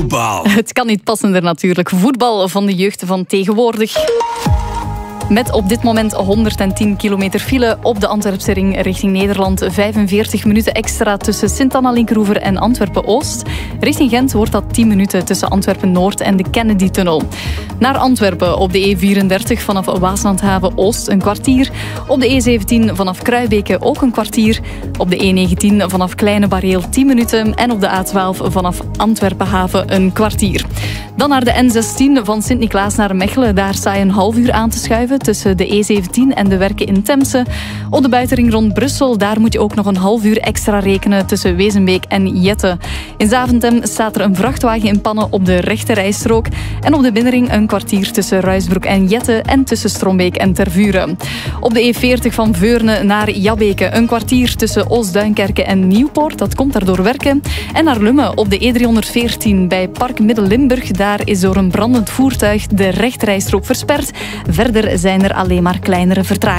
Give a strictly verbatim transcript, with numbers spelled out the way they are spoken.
Voetbal. Het kan niet passender natuurlijk. Voetbal van de jeugd van tegenwoordig. Met op dit moment honderdtien kilometer file op de Antwerpse ring richting Nederland. vijfenveertig minuten extra tussen Sint-Anna-Linkeroever en Antwerpen-Oost. Richting Gent wordt dat tien minuten tussen Antwerpen-Noord en de Kennedy-tunnel. Naar Antwerpen op de E vierendertig vanaf Waaslandhaven-Oost een kwartier. Op de E zeventien vanaf Kruibeke ook een kwartier. Op de E negentien vanaf Kleine Bareel tien minuten. En op de A twaalf vanaf Antwerpen-Haven een kwartier. Dan naar de N zestien van Sint-Niklaas naar Mechelen. Daar sta je een half uur aan te schuiven tussen de E zeventien en de Werken in Temse. Op de buitenring rond Brussel, daar moet je ook nog een half uur extra rekenen tussen Wezenbeek en Jette. In Zaventem staat er een vrachtwagen in pannen op de rechte rijstrook. En op de binnenring een kwartier tussen Ruisbroek en Jette en tussen Strombeek en Tervuren. Op de E veertig van Veurne naar Jabbeke een kwartier tussen Oost-Duinkerke en Nieuwpoort. Dat komt daardoor Werken. En naar Lummen op de E driehonderdveertien bij Park Midden-Limburg. Daar is door een brandend voertuig de rechterrijstrook versperd. Verder zijn er alleen maar kleinere vertragingen.